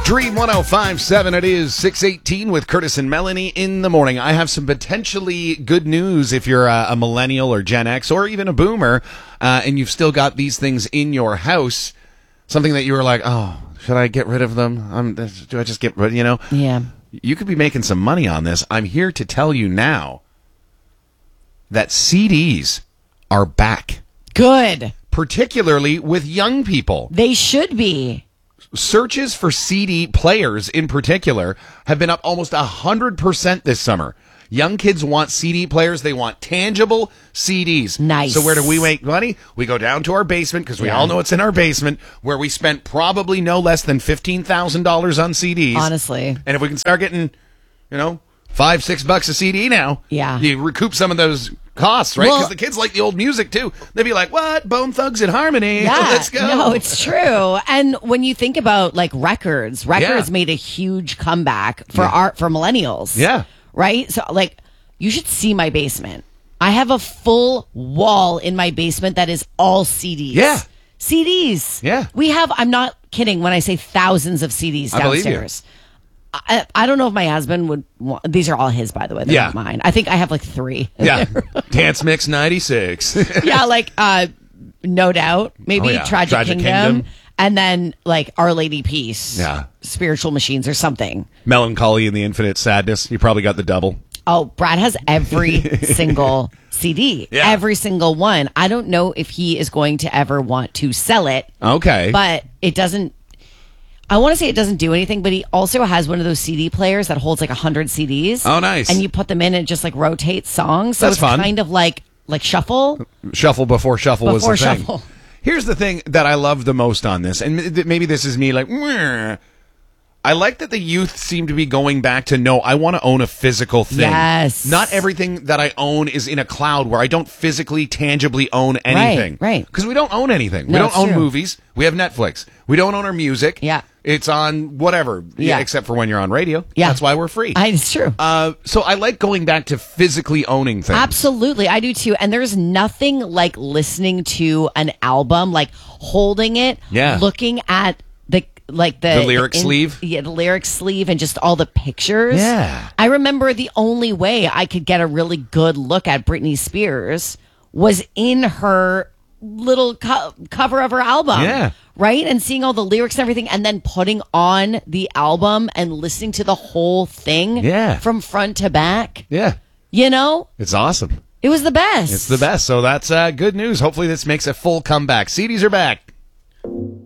Dream 105.7, it is 6:18 with Curtis and Melanie in the morning. I have some potentially good news if you're a millennial or Gen X or even a boomer, and you've still got these things in your house. Something that you were like, oh, should I get rid of them? Do I just get rid, Yeah. You could be making some money on this. I'm here to tell you now that CDs are back. Good. Particularly with young people. They should be. Searches for CD players in particular have been up almost 100% this summer. Young kids want CD players. They want tangible CDs. Nice. So where do we make money? We go down to our basement because we all know it's in our basement where we spent probably no less than $15,000 on CDs. Honestly. And if we can start getting, $5-6 a CD now, you recoup some of those costs, right? Because the kids like the old music too. They'd be like, "What? Bone Thugs and Harmony? Yeah, Let's go." No, it's true. And when you think about like records made a huge comeback for for millennials. Yeah. Right? So like you should see my basement. I have a full wall in my basement that is all CDs. Yeah. CDs. Yeah. We have, I'm not kidding when I say thousands of CDs downstairs. I believe you. I don't know if my husband would want, these are all his, by the way. They're not mine. I think I have like 3. Yeah. Dance Mix 96. Yeah, like No Doubt, maybe Tragic Kingdom. And then like Our Lady Peace. Yeah. Spiritual Machines or something. Melancholy and the Infinite Sadness. You probably got the double. Oh, Brad has every single CD. Yeah. Every single one. I don't know if he is going to ever want to sell it. Okay. But it doesn't, I want to say it doesn't do anything, but he also has one of those CD players that holds like 100 CDs. Oh, nice. And you put them in and it just like rotates songs. So That's it's fun. kind of like Shuffle. Shuffle before Shuffle was the thing. Shuffle. Here's the thing that I love the most on this, and maybe this is me like, "Meh." I like that the youth seem to be going back to, no, I want to own a physical thing. Yes. Not everything that I own is in a cloud where I don't physically, tangibly own anything. Right. Because we don't own anything. No, we don't it's own true. movies. We have Netflix. We don't own our music. Yeah. It's on whatever. Yeah. Except for when you're on radio. Yeah. That's why we're free. It's true. So I like going back to physically owning things. Absolutely. I do too. And there's nothing like listening to an album, like holding it, looking at the lyric sleeve. Yeah, the lyric sleeve and just all the pictures. Yeah. I remember the only way I could get a really good look at Britney Spears was in her little cover of her album. Yeah. Right? And seeing all the lyrics and everything and then putting on the album and listening to the whole thing. Yeah. From front to back. Yeah. It's awesome. It was the best. It's the best. So that's good news. Hopefully this makes a full comeback. CDs are back.